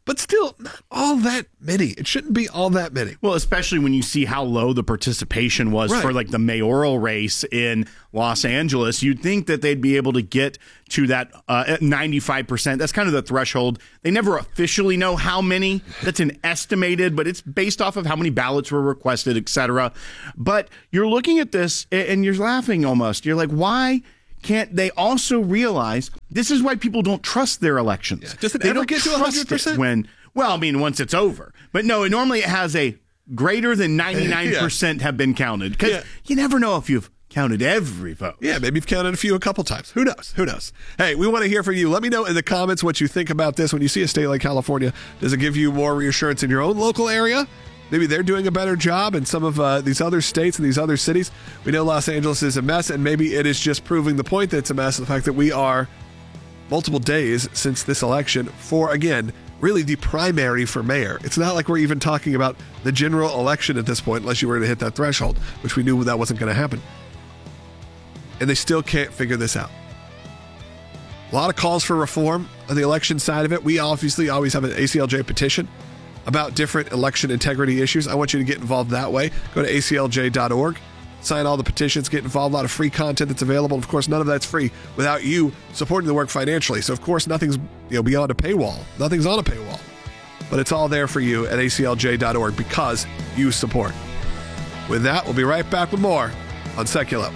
but still not all that many. It shouldn't be all that many. Well, especially when you see how low the participation was Right. for like the mayoral race in Los Angeles. You'd think that they'd be able to get to that uh, ninety-five percent. That's kind of the threshold. They never officially know how many. That's an estimated, but it's based off of how many ballots were requested, et cetera. But you're looking at this and you're laughing almost. You're like, why can't they also realize this is why people don't trust their elections? Yeah. Does it they ever don't get to trust one hundred percent? it when, well, I mean, once it's over. But no, it normally it has a greater than ninety-nine percent yeah. have been counted. Because yeah. you never know if you've counted every vote. Yeah, maybe you've counted a few a couple times. Who knows? Who knows? Hey, we want to hear from you. Let me know in the comments what you think about this. When you see a state like California, does it give you more reassurance in your own local area? Maybe they're doing a better job in some of uh, these other states and these other cities. We know Los Angeles is a mess, and maybe it is just proving the point that it's a mess, the fact that we are multiple days since this election for, again, really the primary for mayor. It's not like we're even talking about the general election at this point, unless you were to hit that threshold, which we knew that wasn't going to happen. And they still can't figure this out. A lot of calls for reform on the election side of it. We obviously always have an A C L J petition about different election integrity issues. I want you to get involved that way. Go to A C L J dot org, sign all the petitions, get involved. A lot of free content that's available. Of course, none of that's free without you supporting the work financially. So, of course, nothing's you know beyond a paywall. Nothing's on a paywall. But it's all there for you at A C L J dot org because you support. With that, we'll be right back with more on Secular.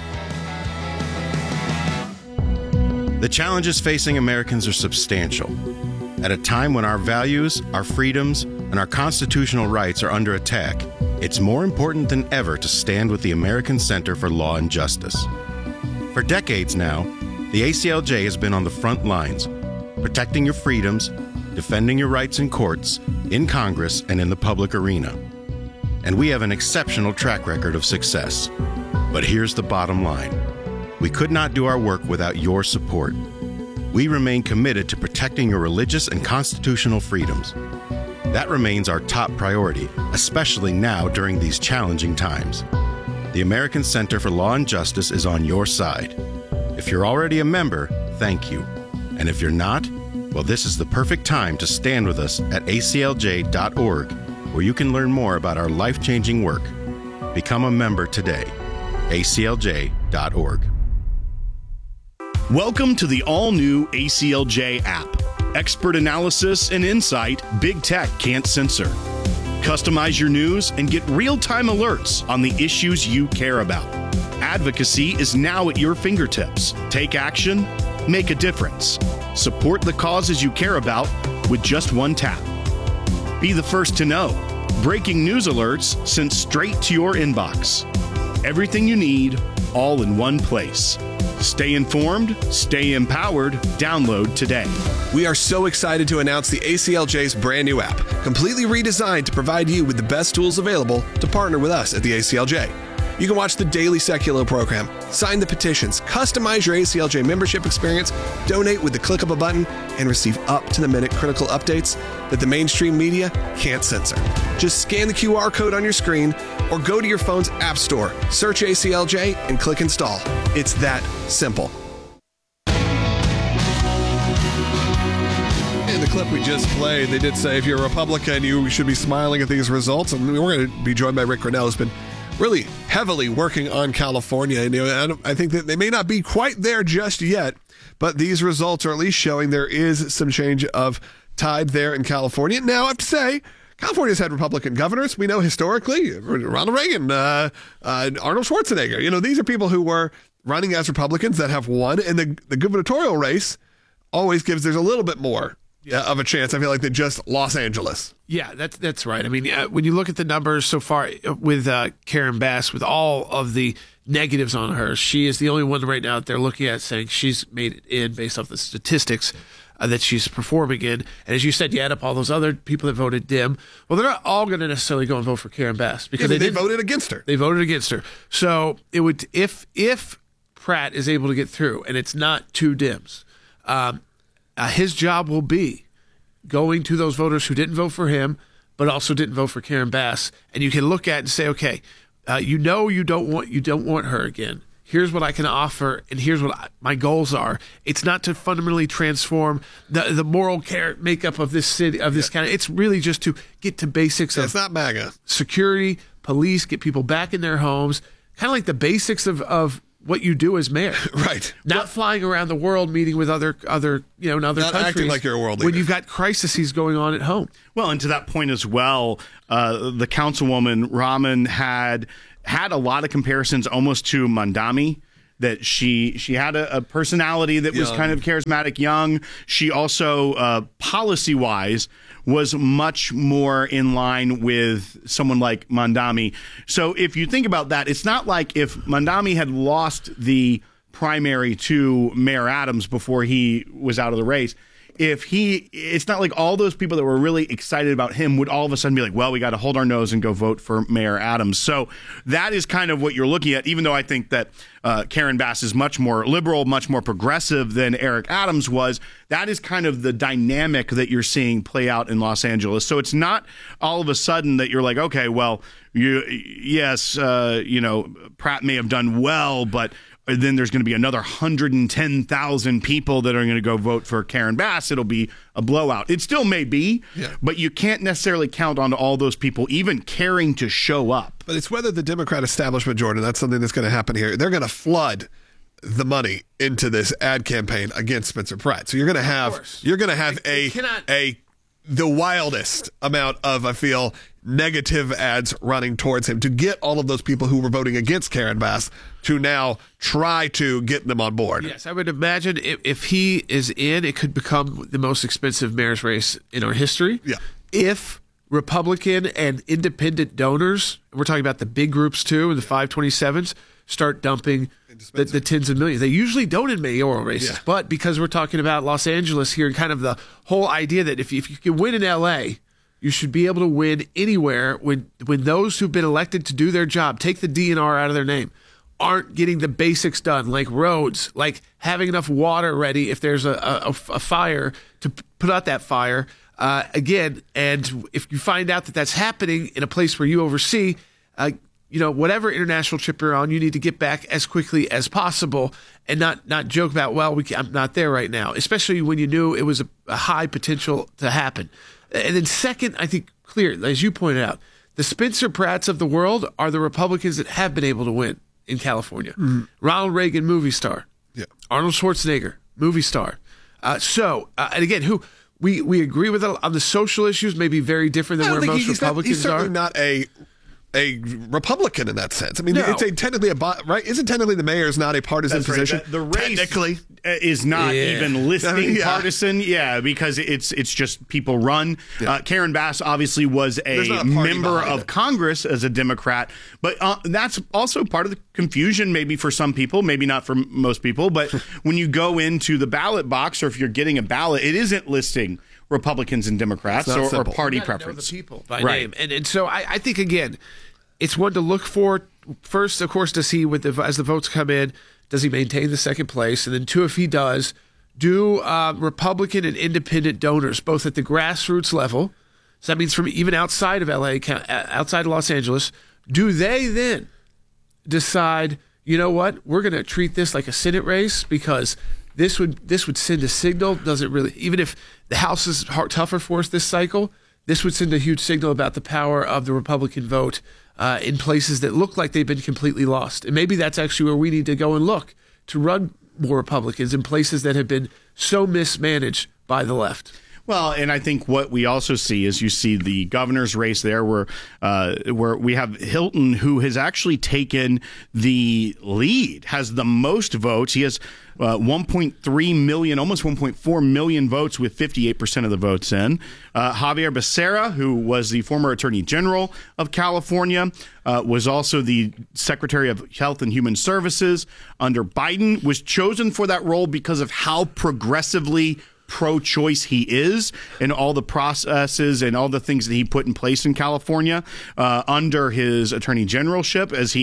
The challenges facing Americans are substantial. At a time when our values, our freedoms, and our constitutional rights are under attack, it's more important than ever to stand with the American Center for Law and Justice. For decades now, the A C L J has been on the front lines, protecting your freedoms, defending your rights in courts, in Congress, and in the public arena. And we have an exceptional track record of success. But here's the bottom line. We could not do our work without your support. We remain committed to protecting your religious and constitutional freedoms. That remains our top priority, especially now during these challenging times. The American Center for Law and Justice is on your side. If you're already a member, thank you. And if you're not, well, this is the perfect time to stand with us at A C L J dot org, where you can learn more about our life-changing work. Become a member today. A C L J dot org. Welcome to the all-new A C L J app. Expert analysis and insight big tech can't censor. Customize your news and get real-time alerts on the issues you care about. Advocacy is now at your fingertips. Take action, make a difference. Support the causes you care about with just one tap. Be the first to know. Breaking news alerts sent straight to your inbox. Everything you need, all in one place. Stay informed, stay empowered, download today. We are so excited to announce the A C L J's brand new app, completely redesigned to provide you with the best tools available to partner with us at the A C L J. You can watch the daily Secular program, sign the petitions, customize your A C L J membership experience, donate with the click of a button, and receive up-to-the-minute critical updates that the mainstream media can't censor. Just scan the Q R code on your screen or go to your phone's app store, search A C L J, and click install. It's that simple. In the clip we just played, they did say if you're a Republican, you should be smiling at these results. And we're going to be joined by Rick Grenell, who's been really heavily working on California. And, you know, I think that they may not be quite there just yet, but these results are at least showing there is some change of tide there in California. Now, I have to say, California's had Republican governors. We know historically, Ronald Reagan, uh, uh, Arnold Schwarzenegger. You know, these are people who were running as Republicans that have won, and the, the gubernatorial race always gives, there's a little bit more yeah, of a chance, I feel like, than just Los Angeles. Yeah, that's that's right. I mean, uh, when you look at the numbers so far with uh, Karen Bass, with all of the negatives on her, she is the only one right now that they're looking at saying she's made it in based off the statistics uh, that she's performing in. And as you said, you add up all those other people that voted dim. Well, they're not all going to necessarily go and vote for Karen Bass because yeah, they, they voted against her. They voted against her. So it would if if Pratt is able to get through, and it's not two dims, um, uh, his job will be going to those voters who didn't vote for him, but also didn't vote for Karen Bass, and you can look at it and say, okay, uh, you know you don't want you don't want her again. here's what I can offer, and here's what I, my goals are. It's not to fundamentally transform the the moral care makeup of this city, of this yeah. county. It's really just to get to basics yeah, of it's not MAGA. Security, police, get people back in their homes, kind of like the basics of, of what you do as mayor. Right. Not well, flying around the world meeting with other other you know in other not countries. Acting like you're a world leader. When you've got crises going on at home. Well, and to that point as well, uh, the councilwoman Rahman had had a lot of comparisons almost to Mandami. That she she had a, a personality that was young. kind of charismatic, young. She also, uh, policy wise, was much more in line with someone like Mandami. So if you think about that, it's not like if Mandami had lost the primary to Mayor Adams before he was out of the race. If he, it's not like all those people that were really excited about him would all of a sudden be like, well, we got to hold our nose and go vote for Mayor Adams. So that is kind of what you're looking at, even though I think that uh, Karen Bass is much more liberal, much more progressive than Eric Adams was. That is kind of the dynamic that you're seeing play out in Los Angeles. So it's not all of a sudden that you're like, okay, well, you, yes, uh, you know, Pratt may have done well, but then there's going to be another one hundred ten thousand people that are going to go vote for Karen Bass. It'll be a blowout. It still may be, yeah. but you can't necessarily count on all those people even caring to show up. But it's whether the Democrat establishment, Jordan, that's something that's going to happen here. They're going to flood the money into this ad campaign against Spencer Pratt. So you're going to have you're going to have it, a it cannot- a the wildest amount of, I feel, negative ads running towards him to get all of those people who were voting against Karen Bass to now try to get them on board. Yes, I would imagine if, if he is in, it could become the most expensive mayor's race in our history. Yeah. If Republican and independent donors, we're talking about the big groups too, and the five twenty-sevens, start dumping the, the tens of millions. They usually don't in mayoral races, Yeah. but because we're talking about Los Angeles here and kind of the whole idea that if you, if you can win in L A, you should be able to win anywhere when when those who've been elected to do their job, take the D N R out of their name, aren't getting the basics done, like roads, like having enough water ready if there's a, a, a fire to p- put out that fire. Uh, again, and if you find out that that's happening in a place where you oversee, uh, you know, whatever international trip you're on, you need to get back as quickly as possible and not not joke about, well, we can, I'm not there right now, especially when you knew it was a, a high potential to happen. And then second, I think clear, as you pointed out, the Spencer Pratts of the world are the Republicans that have been able to win in California. Mm-hmm. Ronald Reagan, movie star. Yeah. Arnold Schwarzenegger, movie star. Uh, so, uh, and again, who we, we agree with on the social issues may be very different than I where don't think most he's not, Republicans he's certainly are. not a a Republican in that sense. I mean, No. it's a technically a bo- right. Isn't technically the mayor is not a partisan That's right. position. The, the race technically is not Yeah. even listing I mean, yeah. partisan. Yeah, because it's it's just people run. Yeah. Uh, Karen Bass obviously was a There's not a party member behind of it. Congress as a Democrat, but uh, that's also part of the confusion maybe for some people, maybe not for most people. But when you go into the ballot box or if you're getting a ballot, it isn't listing Republicans and Democrats It's not or, or simple. party You gotta know preference. the people by Right. name, and and so I, I think again, it's one to look for. First, of course, to see with the as the votes come in, does he maintain the second place, and then two, if he does, do uh, Republican and independent donors both at the grassroots level. So that means from even outside of L A, outside of Los Angeles, do they then decide, you know what, we're going to treat this like a Senate race because this would this would send a signal. Does it really? Even if the House is hard, tougher for us this cycle, this would send a huge signal about the power of the Republican vote uh, in places that look like they've been completely lost. And maybe that's actually where we need to go and look to run more Republicans in places that have been so mismanaged by the left. Well, and I think what we also see is you see the governor's race there where uh, where we have Hilton, who has actually taken the lead, has the most votes. He has uh, one point three million, almost one point four million votes with fifty-eight percent of the votes in. Uh, Javier Becerra, who was the former Attorney General of California, uh, was also the Secretary of Health and Human Services under Biden, was chosen for that role because of how progressively pro-choice he is and all the processes and all the things that he put in place in California uh, under his attorney generalship as he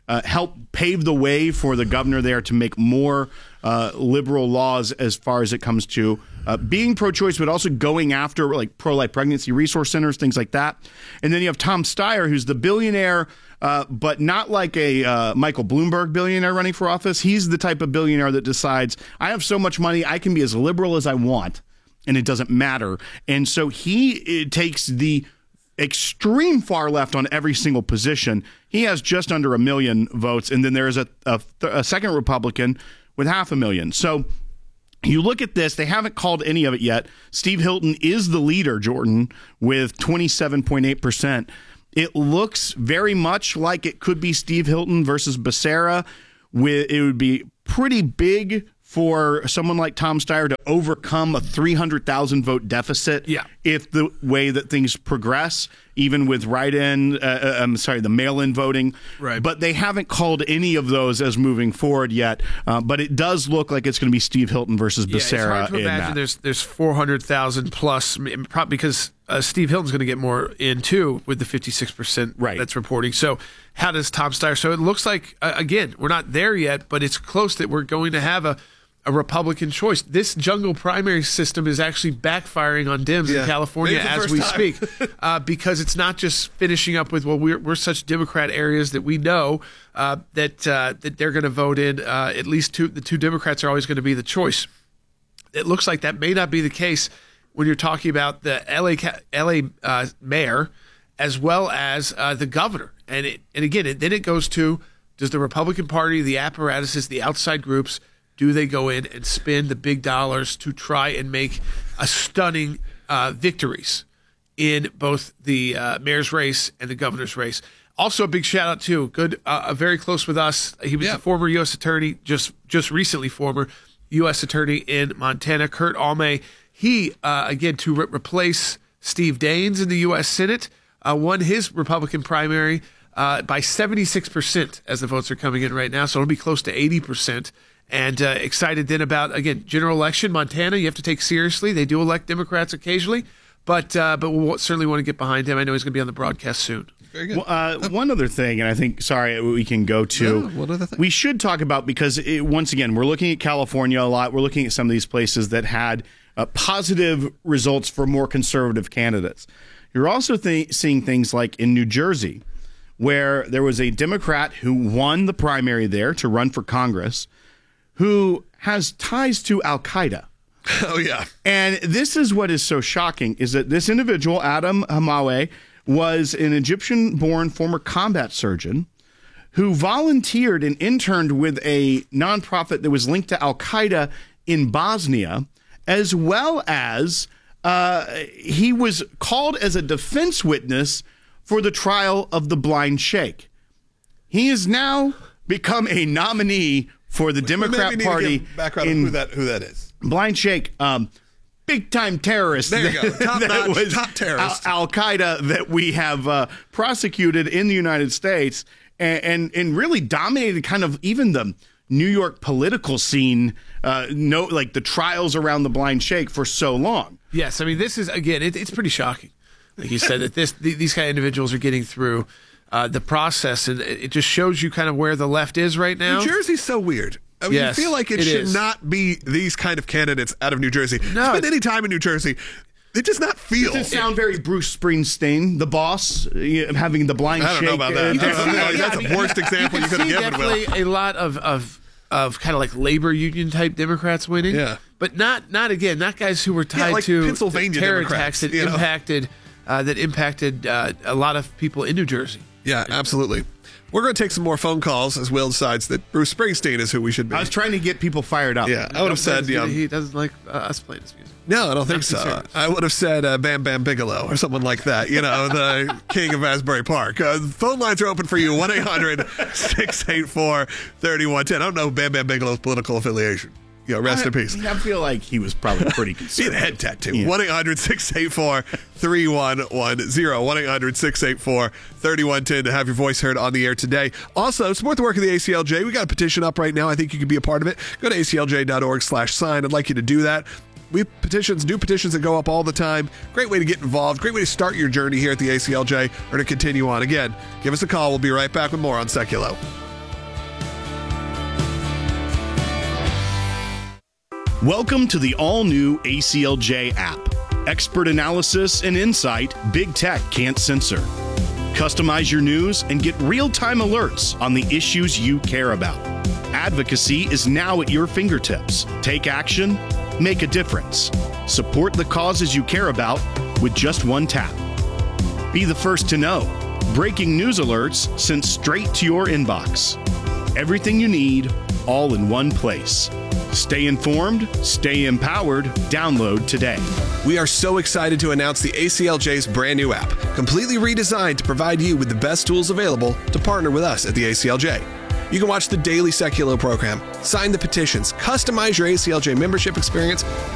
uh, help pave the way for the governor there to make more uh, liberal laws as far as it comes to uh, being pro-choice, but also going after like pro-life pregnancy resource centers, things like that. And then you have Tom Steyer, who's the billionaire, uh, but not like a uh, Michael Bloomberg billionaire running for office. He's the type of billionaire that decides, I have so much money, I can be as liberal as I want, and it doesn't matter. And so he it takes the extreme far left on every single position. He has just under a million votes, and then there's a, a, a second Republican with half a million. So you look at this, they haven't called any of it yet. Steve Hilton is the leader, Jordan, with twenty-seven point eight percent. It looks very much like it could be Steve Hilton versus Becerra. With, it would be pretty big for someone like Tom Steyer to overcome a three hundred thousand vote deficit yeah. if the way that things progress, even with write-in, uh, I'm sorry, the mail-in voting. Right. But they haven't called any of those as moving forward yet. Uh, but it does look like it's going to be Steve Hilton versus yeah, Becerra. It's hard to in imagine that. there's there's four hundred thousand plus, probably because uh, Steve Hilton's going to get more in too with the fifty-six percent right. that's reporting. So how does Tom Steyer? So it looks like, uh, again, we're not there yet, but it's close that we're going to have a a Republican choice. This jungle primary system is actually backfiring on Dems Yeah. in California Maybe the as first we time. speak, uh, because it's not just finishing up with, well, we're, we're such Democrat areas that we know uh, that uh, that they're going to vote in. Uh, at least two, the two Democrats are always going to be the choice. It looks like that may not be the case when you're talking about the L A L A uh, mayor as well as uh, the governor. And it, and again, it, then it goes to, does the Republican Party, the apparatuses, the outside groups, do they go in and spend the big dollars to try and make a stunning uh, victories in both the uh, mayor's race and the governor's race? Also, a big shout out to good, uh, very close with us. He was yeah. the former U S attorney, just just recently former U S attorney in Montana, Kurt Alme. He uh, again to re- replace Steve Daines in the U S Senate, uh, won his Republican primary uh, by seventy-six percent as the votes are coming in right now. So it'll be close to eighty percent. And uh, excited then about, again, general election. Montana, you have to take seriously. They do elect Democrats occasionally, but uh, but we'll certainly want to get behind him. I know he's going to be on the broadcast soon. Very good. Well, uh, one other thing, and I think, sorry, we can go to, Yeah, what other thing? we should talk about, because it, once again, we're looking at California a lot. We're looking at some of these places that had uh, positive results for more conservative candidates. You're also th- seeing things like in New Jersey, where there was a Democrat who won the primary there to run for Congress, who has ties to Al-Qaeda. Oh, yeah. And this is what is so shocking, is that this individual, Adam Hamawi, was an Egyptian-born former combat surgeon who volunteered and interned with a nonprofit that was linked to Al-Qaeda in Bosnia, as well as uh, he was called as a defense witness for the trial of the blind sheikh. He has now become a nominee for the Democrat Maybe Party. give background in on who that who that is. Blind Sheikh, um, big time terrorist. There you go. Top that notch, was top terrorist. Al Qaeda that we have uh, prosecuted in the United States, and, and and really dominated kind of even the New York political scene. Uh, no, like the trials around the Blind Sheikh for so long. Yes, I mean this is again, it, it's pretty shocking. Like you said, that this th- these kind of individuals are getting through uh, the process, and it just shows you kind of where the left is right now. New Jersey's so weird. I mean, Yes, you feel like it, it should is. not be these kind of candidates out of New Jersey. No. Spend any time in New Jersey, it does not feel. Does it sound very Bruce Springsteen, the boss, uh, having the Blind I don't Sheikh? know about that. uh, I don't know. down- Like, that's the worst example you could have see given, Will. definitely a lot of of of kind of like labor union type Democrats winning. Yeah. but not not again, not guys who were tied like to Pennsylvania to terror Democrats, attacks that you know? impacted uh, that impacted uh, a lot of people in New Jersey. Yeah, absolutely. We're going to take some more phone calls as Will decides that Bruce Springsteen is who we should be. I was trying to get people fired up. Yeah, I would have said, yeah. he doesn't like uh, us playing his music. No, I don't think Not so. concerned. I would have said uh, Bam Bam Bigelow or someone like that, you know, the king of Asbury Park. Uh, the phone lines are open for you, one eight hundred six eight four three one one zero. I don't know Bam Bam Bigelow's political affiliation. You know, rest I, in peace. I feel like he was probably pretty He had a conservative. head tattoo. Yeah. one eight hundred six eight four three one one zero. one eight hundred six eight four three one one zero to have your voice heard on the air today. Also, support the work of the A C L J. We got a petition up right now. I think you can be a part of it. Go to A C L J dot org slash sign. I'd like you to do that. We have petitions, new petitions that go up all the time. Great way to get involved. Great way to start your journey here at the A C L J or to continue on. Again, give us a call. We'll be right back with more on Seculo. Welcome to the all-new A C L J app. Expert analysis and insight big tech can't censor. Customize your news and get real-time alerts on the issues you care about. Advocacy is now at your fingertips. Take action, make a difference. Support the causes you care about with just one tap. Be the first to know. Breaking news alerts sent straight to your inbox. Everything you need, all in one place. Stay informed, stay empowered. Download today. We are so excited to announce the A C L J's brand new app, completely redesigned to provide you with the best tools available to partner with us at the A C L J. You can watch the daily Seculo program, sign the petitions, customize your A C L J membership experience,